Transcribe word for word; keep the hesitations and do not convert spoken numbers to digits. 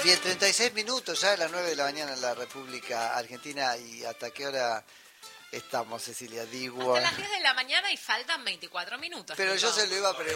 Bien, treinta y seis minutos, ya a las nueve de la mañana en la República Argentina. ¿Y hasta qué hora estamos, Cecilia? Digo. Hasta las diez de la mañana y faltan veinticuatro minutos. Pero tipo. yo se lo iba a preguntar.